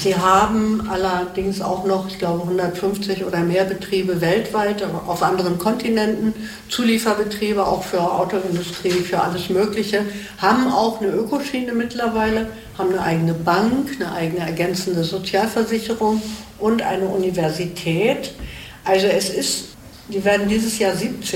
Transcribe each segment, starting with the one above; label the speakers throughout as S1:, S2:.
S1: Sie haben allerdings auch noch, ich glaube, 150 oder mehr Betriebe weltweit, auf anderen Kontinenten, Zulieferbetriebe auch für Autoindustrie, für alles Mögliche, haben auch eine Ökoschiene mittlerweile, haben eine eigene Bank, eine eigene ergänzende Sozialversicherung und eine Universität. Also die werden dieses Jahr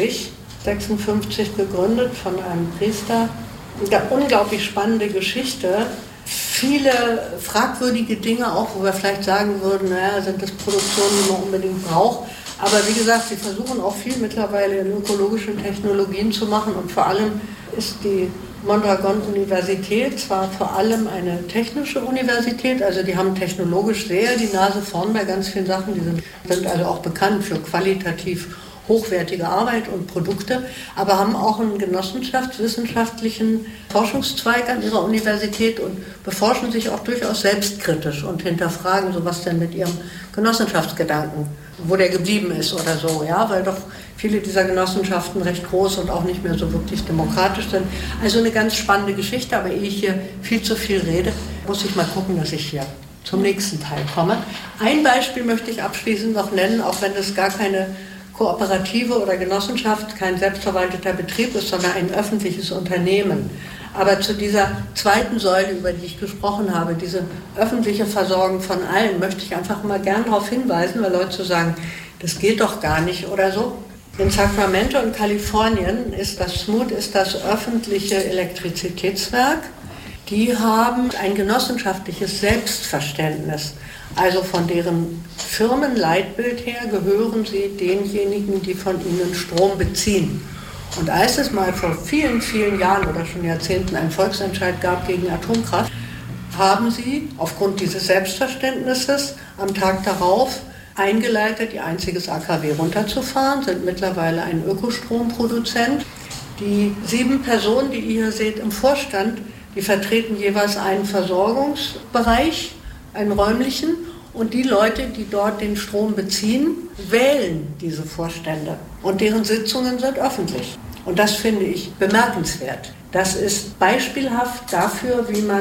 S1: 56 gegründet von einem Priester. Eine unglaublich spannende Geschichte. Viele fragwürdige Dinge auch, wo wir vielleicht sagen würden, naja, sind das Produktionen, die man unbedingt braucht. Aber wie gesagt, sie versuchen auch viel mittlerweile in ökologischen Technologien zu machen. Und vor allem ist die Mondragon-Universität zwar vor allem eine technische Universität, also die haben technologisch sehr die Nase vorn bei ganz vielen Sachen. Die sind also auch bekannt für qualitativ hochwertige Arbeit und Produkte, aber haben auch einen genossenschaftswissenschaftlichen Forschungszweig an ihrer Universität und beforschen sich auch durchaus selbstkritisch und hinterfragen, so was denn mit ihrem Genossenschaftsgedanken, wo der geblieben ist oder so, ja, weil doch viele dieser Genossenschaften recht groß und auch nicht mehr so wirklich demokratisch sind. Also eine ganz spannende Geschichte, aber ehe ich hier viel zu viel rede, muss ich mal gucken, dass ich hier zum nächsten Teil komme. Ein Beispiel möchte ich abschließend noch nennen, auch wenn das gar keine Kooperative oder Genossenschaft, kein selbstverwalteter Betrieb ist, sondern ein öffentliches Unternehmen. Aber zu dieser zweiten Säule, über die ich gesprochen habe, diese öffentliche Versorgung von allen, möchte ich einfach mal gern darauf hinweisen, weil Leute so sagen, das geht doch gar nicht oder so. In Sacramento in Kalifornien ist das SMUD, das öffentliche Elektrizitätswerk. Die haben ein genossenschaftliches Selbstverständnis. Also von deren Firmenleitbild her gehören sie denjenigen, die von ihnen Strom beziehen. Und als es mal vor vielen, vielen Jahren oder schon Jahrzehnten einen Volksentscheid gab gegen Atomkraft, haben sie aufgrund dieses Selbstverständnisses am Tag darauf eingeleitet, ihr einziges AKW runterzufahren, sind mittlerweile ein Ökostromproduzent. Die 7 Personen, die ihr hier seht im Vorstand, die vertreten jeweils einen Versorgungsbereich, einen räumlichen, und die Leute, die dort den Strom beziehen, wählen diese Vorstände und deren Sitzungen sind öffentlich. Und das finde ich bemerkenswert. Das ist beispielhaft dafür,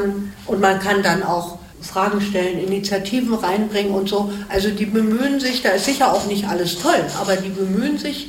S1: man kann dann auch Fragen stellen, Initiativen reinbringen und so. Also die bemühen sich, da ist sicher auch nicht alles toll, aber die bemühen sich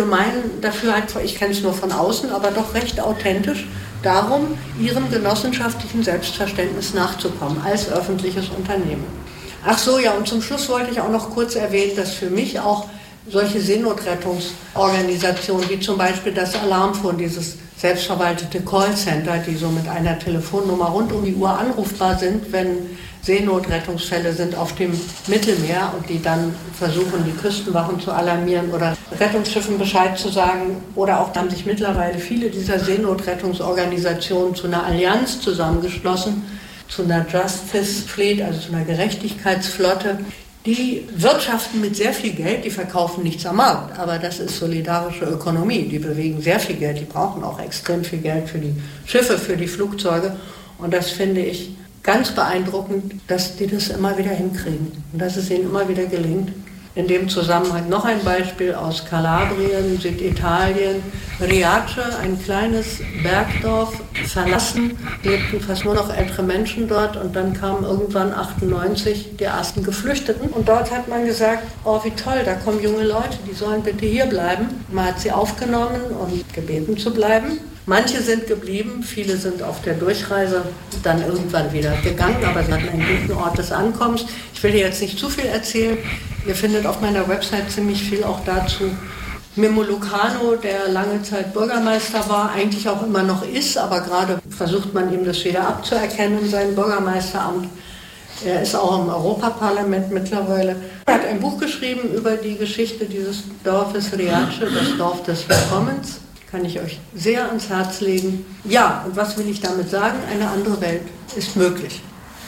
S1: ich kenne es nur von außen, aber doch recht authentisch, darum, ihrem genossenschaftlichen Selbstverständnis nachzukommen als öffentliches Unternehmen. Ach so, ja, und zum Schluss wollte ich auch noch kurz erwähnen, dass für mich auch solche Seenotrettungsorganisationen, wie zum Beispiel das Alarmphone, dieses selbstverwaltete Callcenter, die so mit einer Telefonnummer rund um die Uhr anrufbar sind, wenn Seenotrettungsfälle sind auf dem Mittelmeer und die dann versuchen, die Küstenwachen zu alarmieren oder Rettungsschiffen Bescheid zu sagen. Oder auch haben sich mittlerweile viele dieser Seenotrettungsorganisationen zu einer Allianz zusammengeschlossen, zu einer Justice Fleet, also zu einer Gerechtigkeitsflotte. Die wirtschaften mit sehr viel Geld, die verkaufen nichts am Markt, aber das ist solidarische Ökonomie. Die bewegen sehr viel Geld, die brauchen auch extrem viel Geld für die Schiffe, für die Flugzeuge. Und das finde ich ganz beeindruckend, dass die das immer wieder hinkriegen und dass es ihnen immer wieder gelingt. In dem Zusammenhang noch ein Beispiel aus Kalabrien, Süditalien. Riace, ein kleines Bergdorf, verlassen, lebten fast nur noch ältere Menschen dort und dann kamen irgendwann 98 die ersten Geflüchteten und dort hat man gesagt, oh wie toll, da kommen junge Leute, die sollen bitte hier bleiben. Man hat sie aufgenommen und gebeten zu bleiben. Manche sind geblieben, viele sind auf der Durchreise dann irgendwann wieder gegangen, aber sie hatten einen guten Ort des Ankommens. Ich will hier jetzt nicht zu viel erzählen. Ihr findet auf meiner Website ziemlich viel auch dazu. Mimmo Lucano, der lange Zeit Bürgermeister war, eigentlich auch immer noch ist, aber gerade versucht man ihm das wieder abzuerkennen, sein Bürgermeisteramt. Er ist auch im Europaparlament mittlerweile. Er hat ein Buch geschrieben über die Geschichte dieses Dorfes Riace, das Dorf des Willkommens. Kann ich euch sehr ans Herz legen. Ja, und was will ich damit sagen? Eine andere Welt ist möglich.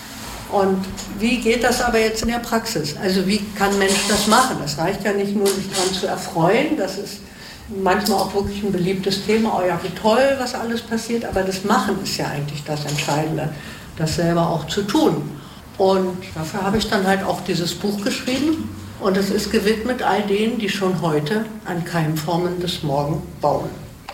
S1: Und wie geht das aber jetzt in der Praxis? Also wie kann ein Mensch das machen? Das reicht ja nicht nur, sich daran zu erfreuen. Das ist manchmal auch wirklich ein beliebtes Thema. Oh ja, wie toll, was alles passiert. Aber das Machen ist ja eigentlich das Entscheidende, das selber auch zu tun. Und dafür habe ich dann halt auch dieses Buch geschrieben. Und es ist gewidmet all denen, die schon heute an Keimformen des Morgen bauen.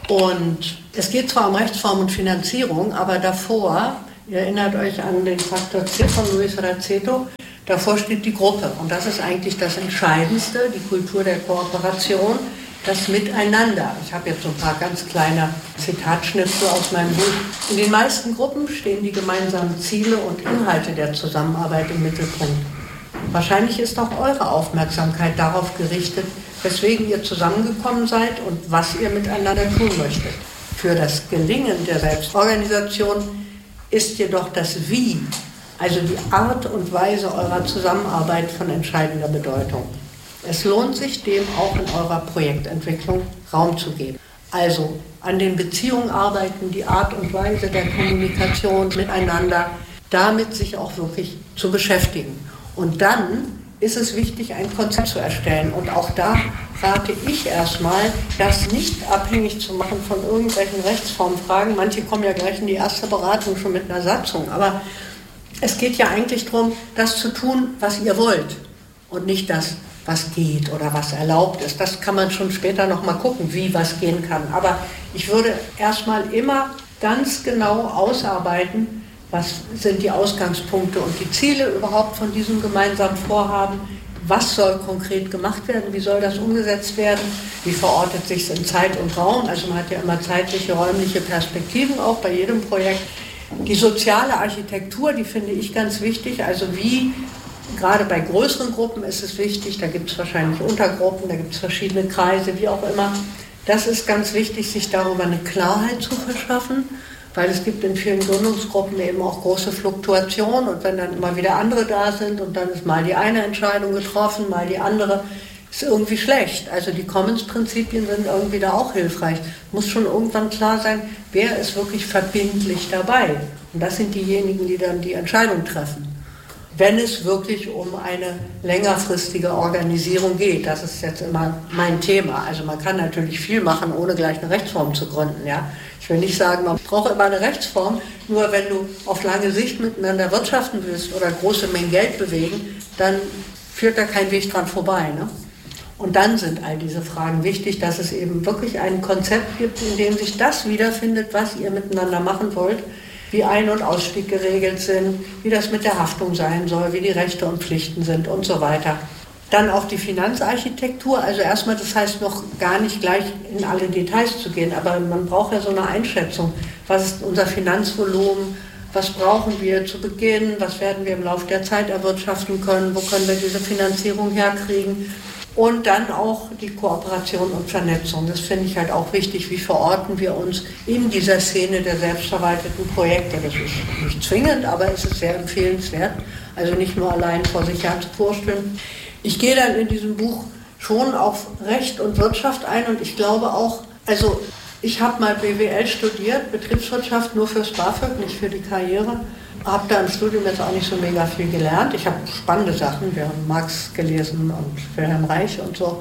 S1: Und es geht zwar um Rechtsform und Finanzierung, aber davor, ihr erinnert euch an den Faktor C von Luis Raceto, davor steht die Gruppe. Und das ist eigentlich das Entscheidendste, die Kultur der Kooperation, das Miteinander. Ich habe jetzt so ein paar ganz kleine Zitatschnipsel aus meinem Buch. In den meisten Gruppen stehen die gemeinsamen Ziele und Inhalte der Zusammenarbeit im Mittelpunkt. Wahrscheinlich ist auch eure Aufmerksamkeit darauf gerichtet, weswegen ihr zusammengekommen seid und was ihr miteinander tun möchtet. Für das Gelingen der Selbstorganisation ist jedoch das Wie, also die Art und Weise eurer Zusammenarbeit, von entscheidender Bedeutung. Es lohnt sich, dem auch in eurer Projektentwicklung Raum zu geben. Also an den Beziehungen arbeiten, die Art und Weise der Kommunikation miteinander, damit sich auch wirklich zu beschäftigen. Und dann ist es wichtig, ein Konzept zu erstellen. Und auch da rate ich erstmal, das nicht abhängig zu machen von irgendwelchen Rechtsformfragen. Manche kommen ja gleich in die erste Beratung schon mit einer Satzung. Aber es geht ja eigentlich darum, das zu tun, was ihr wollt. Und nicht das, was geht oder was erlaubt ist. Das kann man schon später noch mal gucken, wie was gehen kann. Aber ich würde erstmal immer ganz genau ausarbeiten, was sind die Ausgangspunkte und die Ziele überhaupt von diesem gemeinsamen Vorhaben? Was soll konkret gemacht werden? Wie soll das umgesetzt werden? Wie verortet sich es in Zeit und Raum? Also man hat ja immer zeitliche, räumliche Perspektiven auch bei jedem Projekt. Die soziale Architektur, die finde ich ganz wichtig. Also wie, gerade bei größeren Gruppen ist es wichtig, da gibt es wahrscheinlich Untergruppen, da gibt es verschiedene Kreise, wie auch immer. Das ist ganz wichtig, sich darüber eine Klarheit zu verschaffen. Weil es gibt in vielen Gründungsgruppen eben auch große Fluktuationen und wenn dann immer wieder andere da sind und dann ist mal die eine Entscheidung getroffen, mal die andere, ist irgendwie schlecht. Also die Commons-Prinzipien sind irgendwie da auch hilfreich. Muss schon irgendwann klar sein, wer ist wirklich verbindlich dabei. Und das sind diejenigen, die dann die Entscheidung treffen. Wenn es wirklich um eine längerfristige Organisierung geht, das ist jetzt immer mein Thema. Also man kann natürlich viel machen, ohne gleich eine Rechtsform zu gründen, ja. Ich will nicht sagen, man braucht immer eine Rechtsform, nur wenn du auf lange Sicht miteinander wirtschaften willst oder große Mengen Geld bewegen, dann führt da kein Weg dran vorbei. Ne? Und dann sind all diese Fragen wichtig, dass es eben wirklich ein Konzept gibt, in dem sich das wiederfindet, was ihr miteinander machen wollt, wie Ein- und Ausstieg geregelt sind, wie das mit der Haftung sein soll, wie die Rechte und Pflichten sind und so weiter. Dann auch die Finanzarchitektur, also erstmal, das heißt noch gar nicht gleich in alle Details zu gehen, aber man braucht ja so eine Einschätzung. Was ist unser Finanzvolumen? Was brauchen wir zu Beginn? Was werden wir im Laufe der Zeit erwirtschaften können? Wo können wir diese Finanzierung herkriegen? Und dann auch die Kooperation und Vernetzung. Das finde ich halt auch wichtig. Wie verorten wir uns in dieser Szene der selbstverwalteten Projekte? Das ist nicht zwingend, aber es ist sehr empfehlenswert. Also nicht nur allein vor sich her zu vorstellen. Ich gehe dann in diesem Buch schon auf Recht und Wirtschaft ein und ich glaube auch, also ich habe mal BWL studiert, Betriebswirtschaft, nur fürs BAföG, nicht für die Karriere. Habe da im Studium jetzt auch nicht so mega viel gelernt. Ich habe spannende Sachen, wir haben Marx gelesen und Wilhelm Reich und so.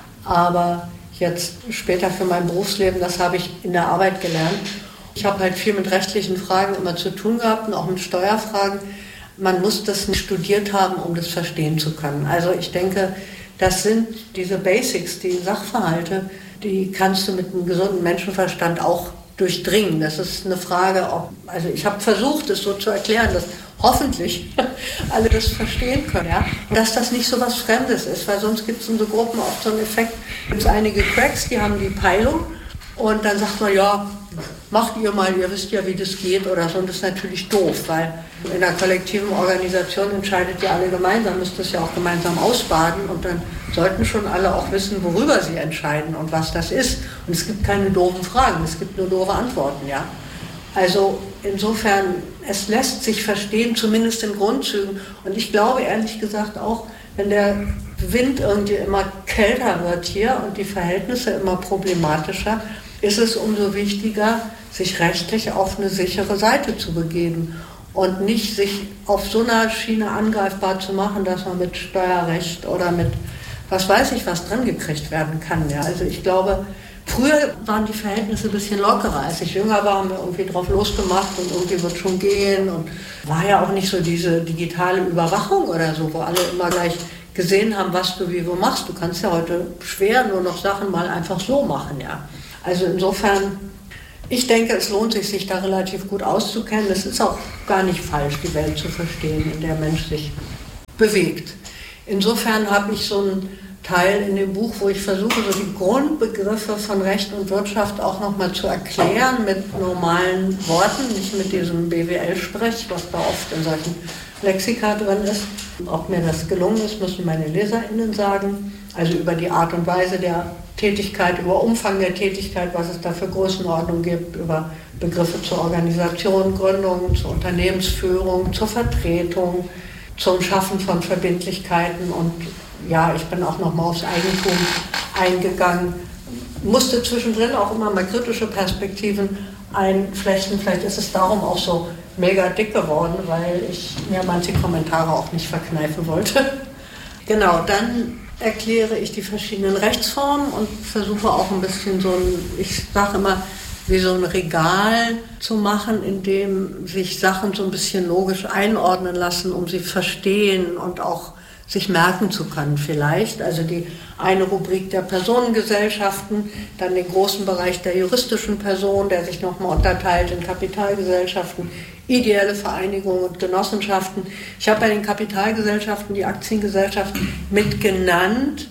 S1: Aber jetzt später für mein Berufsleben, das habe ich in der Arbeit gelernt. Ich habe halt viel mit rechtlichen Fragen immer zu tun gehabt und auch mit Steuerfragen. Man muss das nicht studiert haben, um das verstehen zu können. Also ich denke, das sind diese Basics, die Sachverhalte, die kannst du mit einem gesunden Menschenverstand auch durchdringen. Das ist eine Frage, also ich habe versucht, es so zu erklären, dass hoffentlich alle das verstehen können, ja? Dass das nicht so was Fremdes ist, weil sonst gibt es in so Gruppen oft so einen Effekt, gibt es einige Cracks, die haben die Peilung und dann sagt man, ja, macht ihr mal, ihr wisst ja, wie das geht oder so. Und das ist natürlich doof, weil in einer kollektiven Organisation entscheidet ihr alle gemeinsam, müsst es ja auch gemeinsam ausbaden und dann sollten schon alle auch wissen, worüber sie entscheiden und was das ist. Und es gibt keine doofen Fragen, es gibt nur doofe Antworten, ja. Also insofern, es lässt sich verstehen, zumindest in Grundzügen. Und ich glaube ehrlich gesagt auch, wenn der Wind irgendwie immer kälter wird hier und die Verhältnisse immer problematischer, ist es umso wichtiger, sich rechtlich auf eine sichere Seite zu begeben und nicht sich auf so einer Schiene angreifbar zu machen, dass man mit Steuerrecht oder mit was weiß ich was dran gekriegt werden kann. Ja. Also ich glaube, früher waren die Verhältnisse ein bisschen lockerer. Als ich jünger war, haben wir irgendwie drauf losgemacht und irgendwie wird schon gehen und war ja auch nicht so diese digitale Überwachung oder so, wo alle immer gleich gesehen haben, was du wie wo machst. Du kannst ja heute schwer nur noch Sachen mal einfach so machen, ja. Also insofern, ich denke, es lohnt sich da relativ gut auszukennen. Es ist auch gar nicht falsch, die Welt zu verstehen, in der Mensch sich bewegt. Insofern habe ich so einen Teil in dem Buch, wo ich versuche, so die Grundbegriffe von Recht und Wirtschaft auch nochmal zu erklären mit normalen Worten, nicht mit diesem BWL-Sprech, was da oft in solchen Lexika drin ist. Ob mir das gelungen ist, müssen meine LeserInnen sagen. Also über die Art und Weise der Tätigkeit, über Umfang der Tätigkeit, was es da für Größenordnung gibt, über Begriffe zur Organisation, Gründung, zur Unternehmensführung, zur Vertretung, zum Schaffen von Verbindlichkeiten. Und ja, ich bin auch nochmal aufs Eigentum eingegangen, musste zwischendrin auch immer mal kritische Perspektiven einflechten. Vielleicht ist es darum auch so mega dick geworden, weil ich mir manche Kommentare auch nicht verkneifen wollte. Genau, dann erkläre ich die verschiedenen Rechtsformen und versuche auch ein bisschen so ein, ich sage immer, wie so ein Regal zu machen, in dem sich Sachen so ein bisschen logisch einordnen lassen, um sie verstehen und auch sich merken zu können vielleicht. Also die eine Rubrik der Personengesellschaften, dann den großen Bereich der juristischen Person, der sich nochmal unterteilt in Kapitalgesellschaften, ideelle Vereinigungen und Genossenschaften. Ich habe bei den Kapitalgesellschaften die Aktiengesellschaften mit genannt.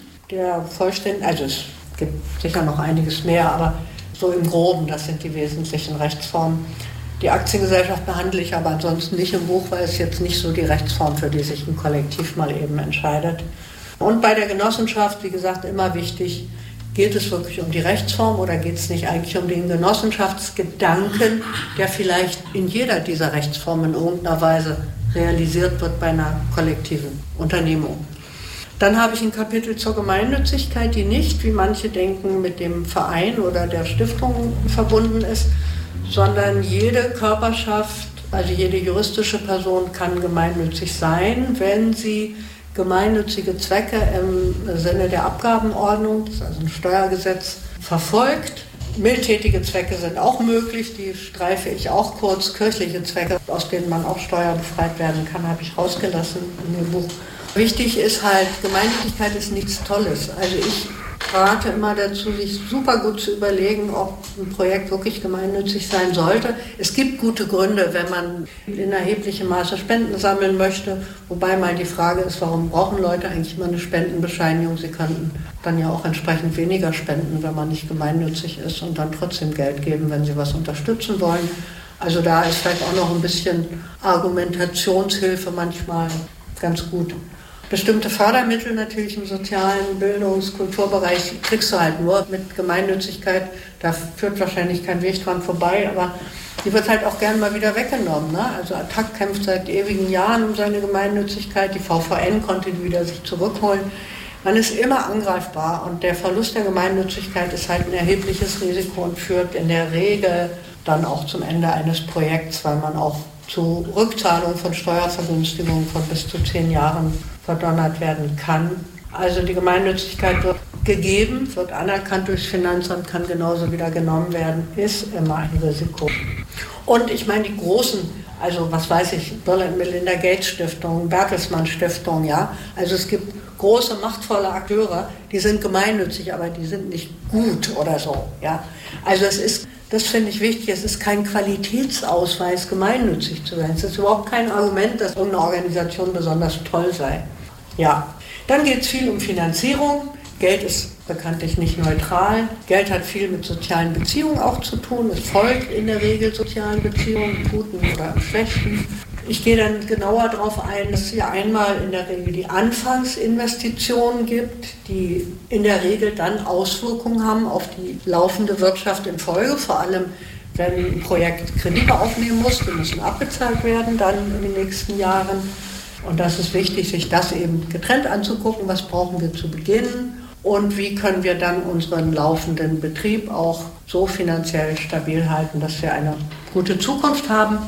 S1: Also es gibt sicher noch einiges mehr, aber so im Groben, das sind die wesentlichen Rechtsformen. Die Aktiengesellschaft behandle ich aber ansonsten nicht im Buch, weil es jetzt nicht so die Rechtsform, für die sich ein Kollektiv mal eben entscheidet. Und bei der Genossenschaft, wie gesagt, immer wichtig, geht es wirklich um die Rechtsform oder geht es nicht eigentlich um den Genossenschaftsgedanken, der vielleicht in jeder dieser Rechtsformen in irgendeiner Weise realisiert wird bei einer kollektiven Unternehmung. Dann habe ich ein Kapitel zur Gemeinnützigkeit, die nicht, wie manche denken, mit dem Verein oder der Stiftung verbunden ist, sondern jede Körperschaft, also jede juristische Person kann gemeinnützig sein, wenn sie gemeinnützige Zwecke im Sinne der Abgabenordnung, das ist also ein Steuergesetz, verfolgt. Mildtätige Zwecke sind auch möglich, die streife ich auch kurz. Kirchliche Zwecke, aus denen man auch steuerbefreit werden kann, habe ich rausgelassen in dem Buch. Wichtig ist halt, Gemeinnützigkeit ist nichts Tolles. Also ich rate immer dazu, sich super gut zu überlegen, ob ein Projekt wirklich gemeinnützig sein sollte. Es gibt gute Gründe, wenn man in erheblichem Maße Spenden sammeln möchte, wobei mal die Frage ist, warum brauchen Leute eigentlich mal eine Spendenbescheinigung? Sie könnten dann ja auch entsprechend weniger spenden, wenn man nicht gemeinnützig ist und dann trotzdem Geld geben, wenn sie was unterstützen wollen. Also da ist vielleicht auch noch ein bisschen Argumentationshilfe manchmal ganz gut. Bestimmte Fördermittel natürlich im sozialen Bildungs-, Kulturbereich kriegst du halt nur mit Gemeinnützigkeit. Da führt wahrscheinlich kein Weg dran vorbei, aber die wird halt auch gern mal wieder weggenommen. Ne? Also ATTAC kämpft seit ewigen Jahren um seine Gemeinnützigkeit. Die VVN konnte die wieder sich zurückholen. Man ist immer angreifbar und der Verlust der Gemeinnützigkeit ist halt ein erhebliches Risiko und führt in der Regel dann auch zum Ende eines Projekts, weil man auch zu Rückzahlung von Steuervergünstigungen von bis zu 10 Jahren verdonnert werden kann. Also die Gemeinnützigkeit wird gegeben, wird anerkannt durchs Finanzamt, kann genauso wieder genommen werden, ist immer ein Risiko. Und ich meine die großen, also was weiß ich, Bill und Melinda Gates Stiftung, Bertelsmann Stiftung, ja, also es gibt große, machtvolle Akteure, die sind gemeinnützig, aber die sind nicht gut oder so, ja. Also das finde ich wichtig, es ist kein Qualitätsausweis, gemeinnützig zu sein. Es ist überhaupt kein Argument, dass irgendeine Organisation besonders toll sei. Ja, dann geht es viel um Finanzierung. Geld ist bekanntlich nicht neutral. Geld hat viel mit sozialen Beziehungen auch zu tun. Es folgt in der Regel sozialen Beziehungen, im Guten oder im Schlechten. Ich gehe dann genauer darauf ein, dass es ja einmal in der Regel die Anfangsinvestitionen gibt, die in der Regel dann Auswirkungen haben auf die laufende Wirtschaft in Folge, vor allem wenn ein Projekt Kredite aufnehmen muss, die müssen abbezahlt werden dann in den nächsten Jahren. Und das ist wichtig, sich das eben getrennt anzugucken, was brauchen wir zu Beginn und wie können wir dann unseren laufenden Betrieb auch so finanziell stabil halten, dass wir eine gute Zukunft haben.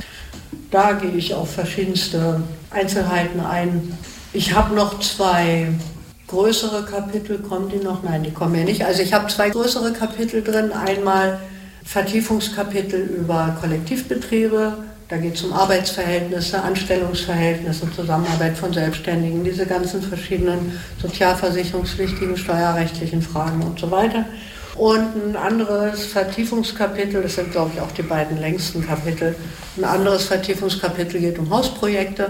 S1: Da gehe ich auf verschiedenste Einzelheiten ein. Ich habe noch 2 größere Kapitel, kommen die noch? Nein, die kommen ja nicht. Also ich habe 2 größere Kapitel drin. Einmal Vertiefungskapitel über Kollektivbetriebe. Da geht es um Arbeitsverhältnisse, Anstellungsverhältnisse, Zusammenarbeit von Selbstständigen, diese ganzen verschiedenen sozialversicherungspflichtigen, steuerrechtlichen Fragen und so weiter. Und ein anderes Vertiefungskapitel, das sind glaube ich auch die beiden längsten Kapitel, ein anderes Vertiefungskapitel geht um Hausprojekte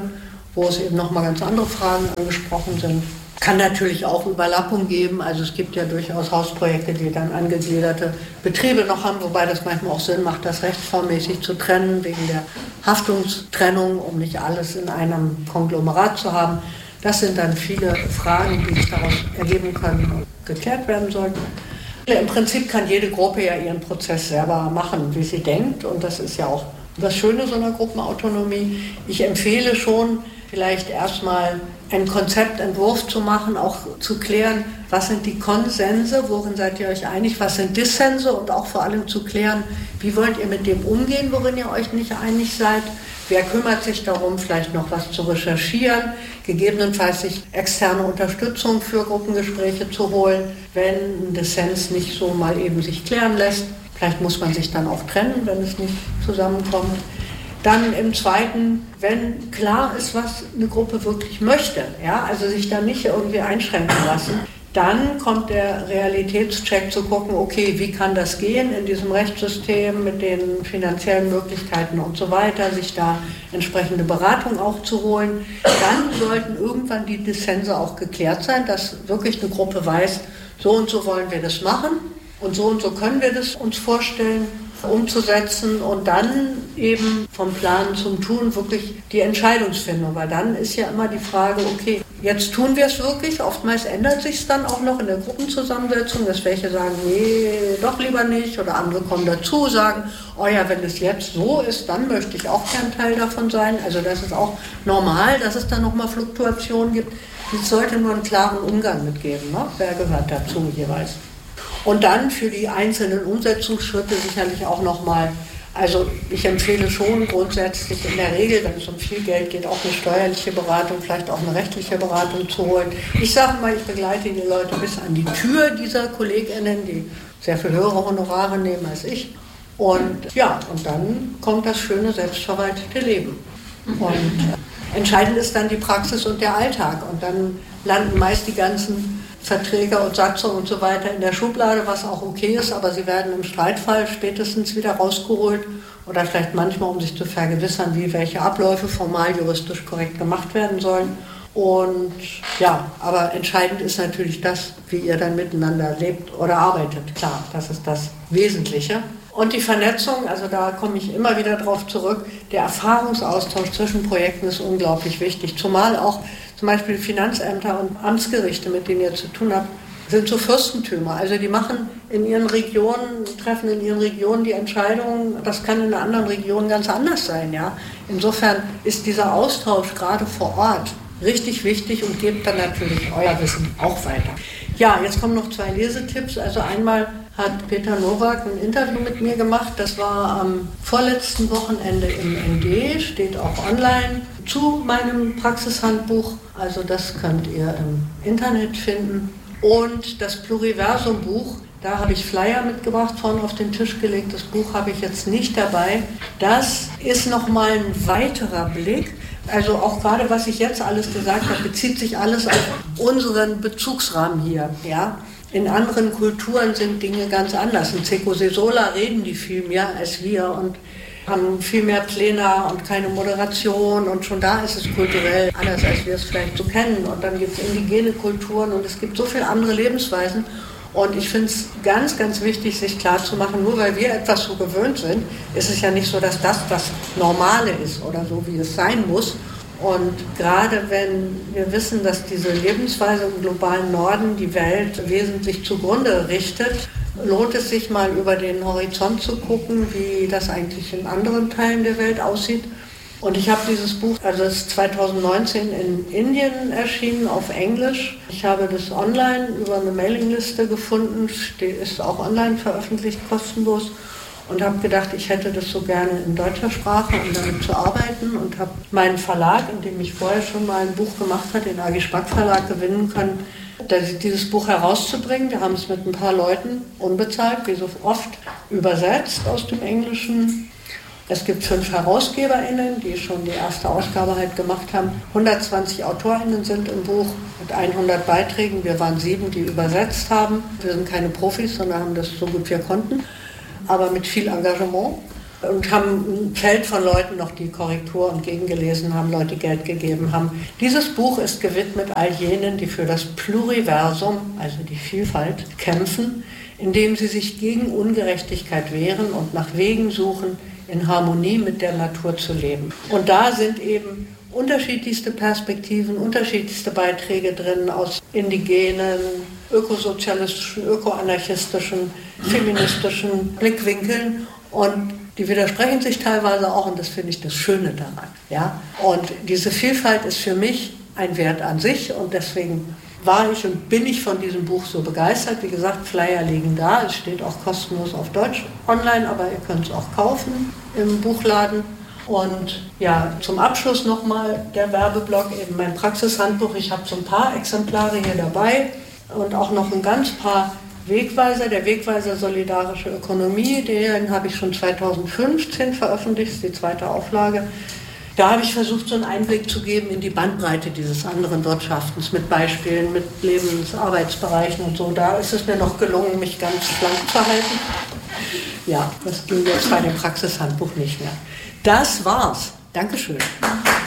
S1: wo es eben nochmal ganz andere Fragen angesprochen sind. Kann natürlich auch Überlappung geben, also es gibt ja durchaus Hausprojekte, die dann angegliederte Betriebe noch haben, wobei das manchmal auch Sinn macht, das rechtsformmäßig zu trennen, wegen der Haftungstrennung, um nicht alles in einem Konglomerat zu haben. Das sind dann viele Fragen, die sich daraus ergeben können und geklärt werden sollten. Im Prinzip kann jede Gruppe ja ihren Prozess selber machen, wie sie denkt, und das ist ja auch das Schöne so einer Gruppenautonomie. Ich empfehle schon, vielleicht erstmal einen Konzeptentwurf zu machen, auch zu klären, was sind die Konsense, worin seid ihr euch einig, was sind Dissense und auch vor allem zu klären, wie wollt ihr mit dem umgehen, worin ihr euch nicht einig seid, wer kümmert sich darum, vielleicht noch was zu recherchieren, gegebenenfalls sich externe Unterstützung für Gruppengespräche zu holen, wenn ein Dissens nicht so mal eben sich klären lässt. Vielleicht muss man sich dann auch trennen, wenn es nicht zusammenkommt. Dann im Zweiten, wenn klar ist, was eine Gruppe wirklich möchte, ja, also sich dann nicht irgendwie einschränken lassen, dann kommt der Realitätscheck zu gucken, okay, wie kann das gehen in diesem Rechtssystem mit den finanziellen Möglichkeiten und so weiter, sich da entsprechende Beratung auch zu holen. Dann sollten irgendwann die Dissense auch geklärt sein, dass wirklich eine Gruppe weiß, so und so wollen wir das machen und so können wir das uns vorstellen, umzusetzen und dann eben vom Planen zum Tun wirklich die Entscheidungsfindung, weil dann ist ja immer die Frage, okay, jetzt tun wir es wirklich, oftmals ändert sich es dann auch noch in der Gruppenzusammensetzung, dass welche sagen, nee, doch lieber nicht, oder andere kommen dazu, sagen, oh ja, wenn es jetzt so ist, dann möchte ich auch gern Teil davon sein, also das ist auch normal, dass es da nochmal Fluktuationen gibt, es sollte nur einen klaren Umgang mitgeben, ne? Wer gehört dazu jeweils. Und dann für die einzelnen Umsetzungsschritte sicherlich auch nochmal, also ich empfehle schon grundsätzlich in der Regel, wenn es um viel Geld geht, auch eine steuerliche Beratung, vielleicht auch eine rechtliche Beratung zu holen. Ich sage mal, ich begleite die Leute bis an die Tür dieser KollegInnen, die sehr viel höhere Honorare nehmen als ich. Und ja, und dann kommt das schöne, selbstverwaltete Leben. Und entscheidend ist dann die Praxis und der Alltag. Und dann landen meist die ganzen Verträge und Satzungen und so weiter in der Schublade, was auch okay ist, aber sie werden im Streitfall spätestens wieder rausgeholt oder vielleicht manchmal, um sich zu vergewissern, wie welche Abläufe formal juristisch korrekt gemacht werden sollen. Und ja, aber entscheidend ist natürlich das, wie ihr dann miteinander lebt oder arbeitet. Klar, das ist das Wesentliche. Und die Vernetzung, also da komme ich immer wieder drauf zurück, der Erfahrungsaustausch zwischen Projekten ist unglaublich wichtig, zumal auch zum Beispiel Finanzämter und Amtsgerichte, mit denen ihr zu tun habt, sind so Fürstentümer. Also die machen in ihren Regionen, treffen in ihren Regionen die Entscheidungen, das kann in einer anderen Region ganz anders sein. Ja? Insofern ist dieser Austausch gerade vor Ort richtig wichtig und gebt dann natürlich euer Wissen auch weiter. Ja, jetzt kommen noch 2 Lesetipps. Also einmal hat Peter Nowak ein Interview mit mir gemacht. Das war am vorletzten Wochenende im ND, steht auch online, zu meinem Praxishandbuch. Also das könnt ihr im Internet finden. Und das Pluriversum-Buch, da habe ich Flyer mitgebracht, vorne auf den Tisch gelegt. Das Buch habe ich jetzt nicht dabei. Das ist nochmal ein weiterer Blick. Also auch gerade, was ich jetzt alles gesagt habe, bezieht sich alles auf unseren Bezugsrahmen hier. Ja? In anderen Kulturen sind Dinge ganz anders. In Seco Sesola reden die viel mehr als wir und haben viel mehr Pläne und keine Moderation. Und schon da ist es kulturell anders, als wir es vielleicht so kennen. Und dann gibt es indigene Kulturen und es gibt so viele andere Lebensweisen. Und ich finde es ganz, ganz wichtig, sich klarzumachen, nur weil wir etwas so gewöhnt sind, ist es ja nicht so, dass das das Normale ist oder so, wie es sein muss. Und gerade wenn wir wissen, dass diese Lebensweise im globalen Norden die Welt wesentlich zugrunde richtet, lohnt es sich mal über den Horizont zu gucken, wie das eigentlich in anderen Teilen der Welt aussieht. Und ich habe dieses Buch, also es ist 2019 in Indien erschienen, auf Englisch. Ich habe das online über eine Mailingliste gefunden, ist auch online veröffentlicht, kostenlos. Und habe gedacht, ich hätte das so gerne in deutscher Sprache, um damit zu arbeiten. Und habe meinen Verlag, in dem ich vorher schon mal ein Buch gemacht habe, den A.G. Spack Verlag, gewinnen können, dieses Buch herauszubringen. Wir haben es mit ein paar Leuten unbezahlt, wie so oft, übersetzt aus dem Englischen. Es gibt 5 HerausgeberInnen, die schon die erste Ausgabe halt gemacht haben. 120 AutorInnen sind im Buch mit 100 Beiträgen. Wir waren 7, die übersetzt haben. Wir sind keine Profis, sondern haben das so gut wir konnten, aber mit viel Engagement. und haben ein Feld von Leuten noch, die Korrektur und gegengelesen haben, Leute Geld gegeben haben. Dieses Buch ist gewidmet all jenen, die für das Pluriversum, also die Vielfalt, kämpfen, indem sie sich gegen Ungerechtigkeit wehren und nach Wegen suchen, in Harmonie mit der Natur zu leben. Und da sind eben unterschiedlichste Perspektiven, unterschiedlichste Beiträge drin aus indigenen, ökosozialistischen, ökoanarchistischen, feministischen Blickwinkeln und die widersprechen sich teilweise auch und das finde ich das Schöne daran. Ja? Und diese Vielfalt ist für mich ein Wert an sich und deswegen war ich und bin ich von diesem Buch so begeistert. Wie gesagt, Flyer liegen da, es steht auch kostenlos auf Deutsch online, aber ihr könnt es auch kaufen im Buchladen. Und ja, zum Abschluss nochmal der Werbeblock, eben mein Praxishandbuch. Ich habe so ein paar Exemplare hier dabei und auch noch ein ganz paar Wegweiser. Der Wegweiser Solidarische Ökonomie, den habe ich schon 2015 veröffentlicht, die zweite Auflage. Da habe ich versucht, so einen Einblick zu geben in die Bandbreite dieses anderen Wirtschaftens mit Beispielen, mit Lebensarbeitsbereichen und so. Da ist es mir noch gelungen, mich ganz schlank zu halten. Ja, das ging jetzt bei dem Praxishandbuch nicht mehr. Das war's. Dankeschön.